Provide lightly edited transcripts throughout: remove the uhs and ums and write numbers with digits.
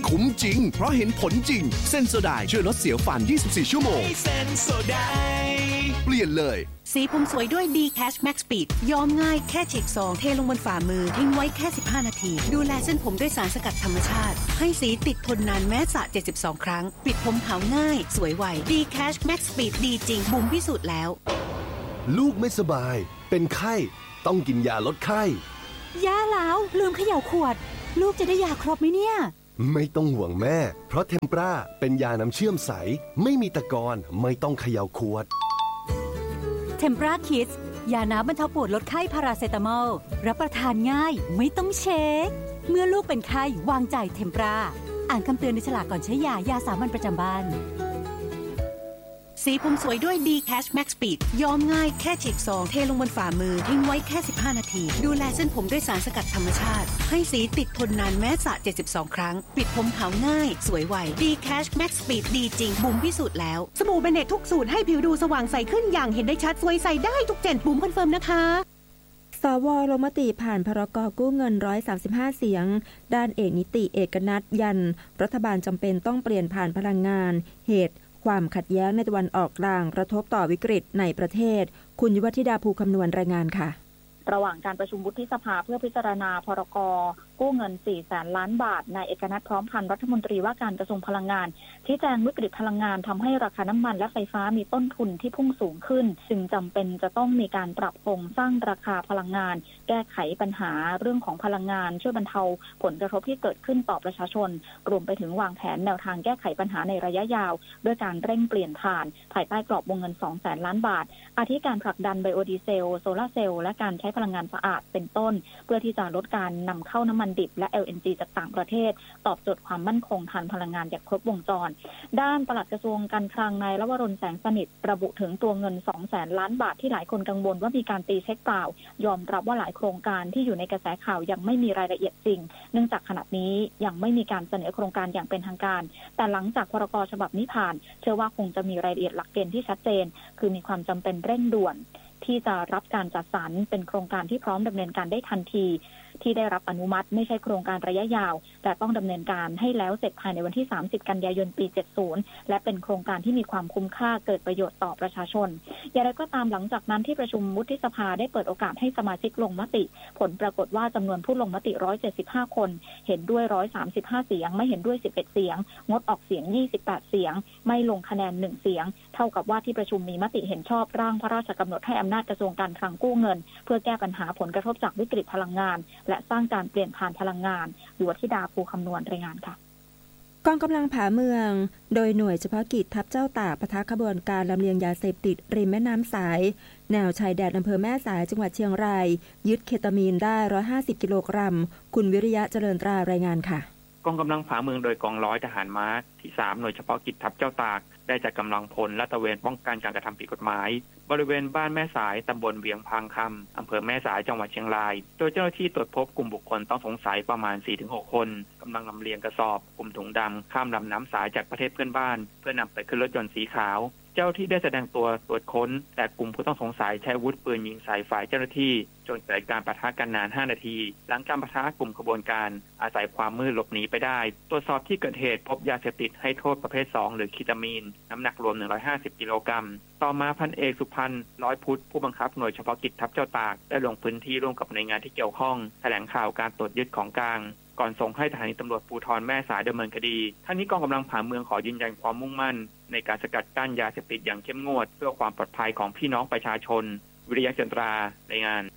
คุ้มจริงเพราะเห็นผลจริงเซนโซไดช่วยลดเสียวฟัน24ชั่วโมงเซนโซไดเปลี่ยนเลยสีผมสวยด้วย D-Cash Max Speed ย้อมง่ายแค่ฉีกซองเทลงบนฝ่ามือทิ้งไว้แค่15นาทีดูแลเส้นผมด้วยสารสกัดธรรมชาติให้สีติดทนนานแม้สระ72ครั้งปิดผมขาวง่ายสวยไว D-Cash Max Speed ดีจริงบุ๋มพิสูจน์แล้วลูกไม่สบายเป็นไข้ต้องกินยาลดไข้ย่าแล้วลืมเขย่าขวดลูกจะได้ยาครบไหมเนี่ยไม่ต้องห่วงแม่เพราะเทมปราเป็นยาน้ำเชื่อมใสไม่มีตะกอนไม่ต้องเขย่าขวดเทมปราคิดยาน้ำบรรเทาปวดลดไข้พาราเซตามอลรับประทานง่ายไม่ต้องเช็คเมื่อลูกเป็นไข้วางใจเทมปราอ่านคำเตือนในฉลากก่อนใช้ยาสามัญประจำบ้านสีผมสวยด้วย D-Cash Max Speed ย้อมง่ายแค่ฉีกซองเทลงบนฝ่ามือทิ้งไว้แค่15นาทีดูแลเส้นผมด้วยสารสกัดธรรมชาติให้สีติดทนนานแม้สระ72ครั้งปิดผมขาวง่ายสวยไว D-Cash Max Speed ดีจริงบุ๋มพิสูจน์แล้วสบู่เบเนตทุกสูตรให้ผิวดูสว่างใสขึ้นอย่างเห็นได้ชัดสวยใสได้ทุกเจนบุ๋มคอนเฟิร์มนะคะสว.ลงมติผ่านพรก.กู้เงิน135เสียงด้านเอกนิติเอกนัทยันรัฐบาลจำเป็นต้องเปลี่ยนผ่านพลังงานเหตุความขัดแย้งในตะวันออกกลางกระทบต่อวิกฤตในประเทศคุณยุวธิดาภูคำนวณรายงานค่ะระหว่างการประชุมวุฒิสภาเพื่อพิจารณาพรก.กู้เงิน 400,000 ล้านบาทนายเอกนัทพร้อมพันธ์รัฐมนตรีว่าการกระทรวงพลังงานชี้แจงวิกฤตพลังงานทำให้ราคาน้ำมันและไฟฟ้ามีต้นทุนที่พุ่งสูงขึ้นจึงจำเป็นจะต้องมีการปรับโครงสร้างราคาพลังงานแก้ไขปัญหาเรื่องของพลังงานช่วยบรรเทาผลกระทบที่เกิดขึ้นต่อประชาชนรวมไปถึงวางแผนแนวทางแก้ไขปัญหาในระยะยาวด้วยการเร่งเปลี่ยนถ่านภายใต้กรอบวงเงิน 200,000 ล้านบาทอาทิการผลักดันไบโอดีเซลโซลาร์เซลล์และการใช้พลังงานสะอาดเป็นต้นเพื่อที่จะลดการนำเข้าน้ำมันดิบและ LNG จากต่างประเทศตอบโจทย์ความมั่นคงทางพลังงานอย่างครบวงจรด้านปลัดกระทรวงการคลังนายลวรนแสงสนิทระบุถึงตัวเงิน 200,000 ล้านบาทที่หลายคนกังวลว่ามีการตีเช็คเปล่ายอมรับว่าหลายโครงการที่อยู่ในกระแสข่าวยังไม่มีรายละเอียดจริงเนื่องจากขณะนี้ยังไม่มีการเสนอโครงการอย่างเป็นทางการแต่หลังจากพรก.ฉบับนี้ผ่านเชื่อว่าคงจะมีรายละเอียดหลักเกณฑ์ที่ชัดเจนคือมีความจำเป็นเร่งด่วนที่จะรับการจัดสรรเป็นโครงการที่พร้อมดำเนินการได้ทันทีที่ได้รับอนุมัติไม่ใช่โครงการระยะยาวแต่ต้องดำเนินการให้แล้วเสร็จภายในวันที่30กันยายนปี70และเป็นโครงการที่มีความคุ้มค่าเกิดประโยชน์ต่อประชาชนอย่างไรก็ตามหลังจากนั้นที่ประชุมวุฒิสภาได้เปิดโอกาสให้สมาชิกลงมติผลปรากฏว่าจำนวนผู้ลงมติ175คนเห็นด้วย135เสียงไม่เห็นด้วย11เสียงงดออกเสียง28เสียงไม่ลงคะแนน1เสียงเท่ากับว่าที่ประชุมมีมติเห็นชอบร่างพระราชกำหนดให้อำนาจกระทรวงการคลังกู้เงินเพื่อแก้ปัญหาผลกระทบจากวิกฤตพลังงานและสร้างการเปลี่ยนผ่านพลังงานยุวธิดาภูคำนวณรายงานค่ะกองกำลังผาเมืองโดยหน่วยเฉพาะกิจทัพเจ้าตากปะทะขบวนการลำเลียงยาเสพติดริมแม่น้ำสายแนวชายแดนอำเภอแม่สายจังหวัดเชียงรายยึดเคตามีนได้150กิโลกรัมคุณวิริยะเจริญตรารายงานค่ะกองกำลังผาเมืองโดยกองร้อยทหารม้าที่3หน่วยเฉพาะกิจทัพเจ้าตากได้จัดกำลังพลและตระเวนป้องกันการกระทำผิดกฎหมายบริเวณบ้านแม่สายตำบลเวียงพังคำอำเภอแม่สายจังหวัดเชียงรายโดยเจ้าหน้าที่ตรวจพบกลุ่มบุคคลต้องสงสัยประมาณ 4-6 คนกำลังลำเลียงกระสอบกลุ่มถุงดำข้ามลำน้ำสายจากประเทศเพื่อนบ้านเพื่อนำไปขึ้นรถยนต์สีขาวเจ้าที่ได้แสดงตัวตรวจค้นแต่กลุ่มผู้ต้องสงสัยใช้อาวุธปืนยิงใส่ฝ่ายเจ้าหน้าที่จนเกิดการปะทะกันนาน5นาทีหลังการปะทะกลุ่มขบวนการอาศัยความมืดหลบหนีไปได้ตรวจสอบที่เกิดเหตุพบยาเสพติดให้โทษประเภท2หรือเคตามีนน้ำหนักรวม150กิโลกรัมต่อมาพันเอกสุพันธ์ร้อยพุทธผู้บังคับหน่วยเฉพาะกิจทัพเจ้าตากได้ลงพื้นที่ร่วมกับหน่วยงานที่เกี่ยวข้องแถลงข่าวการตรวจยึดของกลางก่อนส่งให้สถานีตำรวจภูธรแม่สายดำเนินคดีท่านนี้กองกำลังผาเมืองขอยืนยันความมุ่งมั่นในการสกัดกั้นยาเสพติดอย่างเข้มงวดเพื่อความปลอดภัยของพี่น้องประชาชนวิริยะเจริญตรารายงาน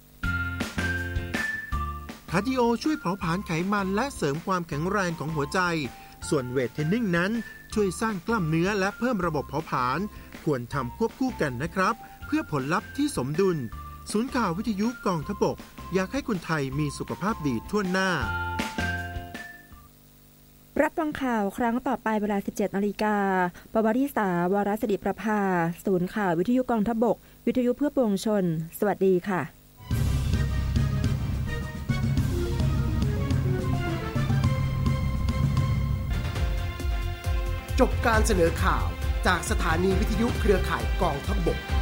คาร์ดิโอช่วยเผาผลาญไขมันและเสริมความแข็งแรงของหัวใจส่วนเวทเทรนนิ่งนั้นช่วยสร้างกล้ามเนื้อและเพิ่มระบบเผาผลาญควรทำควบคู่กันนะครับเพื่อผลลัพธ์ที่สมดุลศูนย์ข่าววิทยุกองทพบกอยากให้คนไทยมีสุขภาพดีทั่วหน้ารับฟังข่าวครั้งต่อไปเวลา 17 นาฬิกาปวริษาวรศิริประภาศูนย์ข่าววิทยุกองทพบกวิทยุเพื่อปวงชนสวัสดีค่ะจบการเสนอข่าวจากสถานีวิทยุเครือข่ายกองทพบก